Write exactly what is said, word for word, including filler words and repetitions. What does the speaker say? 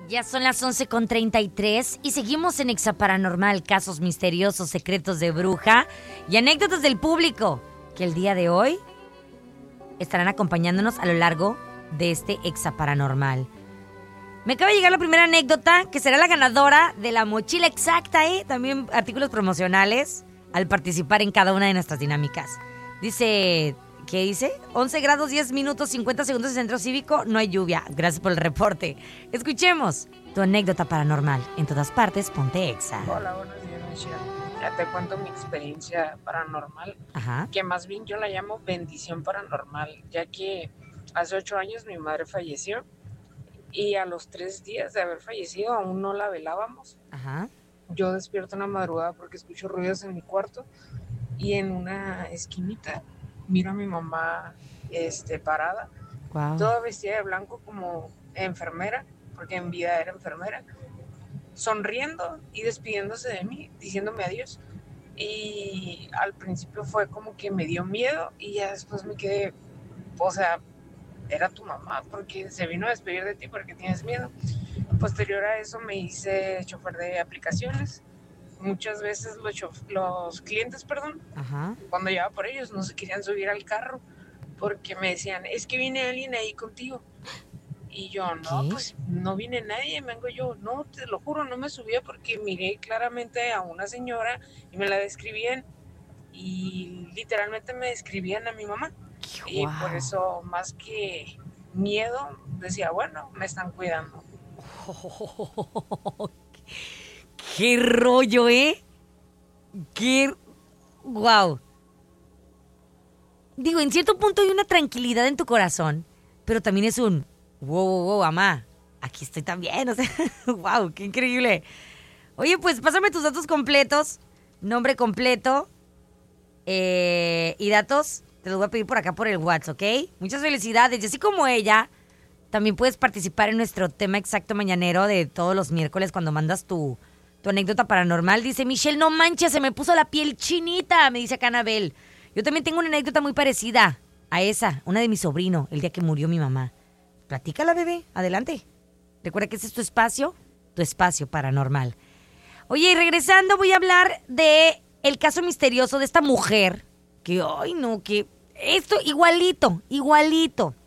Ya son las once con treinta y tres y seguimos en Exa Paranormal, casos misteriosos, secretos de bruja y anécdotas del público que el día de hoy estarán acompañándonos a lo largo de este Exa Paranormal. Me acaba de llegar la primera anécdota, que será la ganadora de la mochila exacta, ¿eh? También artículos promocionales al participar en cada una de nuestras dinámicas. Dice, ¿qué dice? once grados, diez minutos, cincuenta segundos en Centro Cívico, no hay lluvia. Gracias por el reporte. Escuchemos tu anécdota paranormal. En todas partes, ponte Exa. Hola, buenos días, Michelle. Ya te cuento mi experiencia paranormal, Ajá. que más bien yo la llamo bendición paranormal, ya que hace ocho años mi madre falleció y a los tres días de haber fallecido aún no la velábamos. Ajá. Yo despierto una madrugada porque escucho ruidos en mi cuarto y en una esquinita miro a mi mamá este, parada, Wow. toda vestida de blanco como enfermera, porque en vida era enfermera, sonriendo y despidiéndose de mí, diciéndome adiós. Y al principio fue como que me dio miedo y ya después me quedé, o sea, era tu mamá porque se vino a despedir de ti porque tienes miedo. Posterior a eso me hice chofer de aplicaciones. Muchas veces los, chof- los clientes, perdón, Ajá. cuando llevaba por ellos no se querían subir al carro porque me decían, es que viene alguien ahí contigo. Y yo, no, ¿Qué? pues no viene nadie. Me vengo yo, no, te lo juro, no me subía porque miré claramente a una señora y me la describían y literalmente me describían a mi mamá. Y Wow. por eso, más que miedo, decía, bueno, me están cuidando. ¡Qué rollo, eh! ¡Qué... wow! Digo, en cierto punto hay una tranquilidad en tu corazón, pero también es un wow, wow, wow, mamá, aquí estoy también, o sea, wow, qué increíble. Oye, pues pásame tus datos completos, nombre completo eh, y datos, te los voy a pedir por acá por el WhatsApp, ¿ok? Muchas felicidades, y así como ella, también puedes participar en nuestro tema exacto mañanero de todos los miércoles cuando mandas tu, tu anécdota paranormal. Dice, Michelle, no manches, se me puso la piel chinita, me dice acá Anabel. Yo también tengo una anécdota muy parecida a esa, una de mi sobrino, el día que murió mi mamá. Platícala, bebé, adelante. Recuerda que ese es tu espacio, tu espacio paranormal. Oye, y regresando voy a hablar de el caso misterioso de esta mujer, que, ay no, que esto igualito, igualito.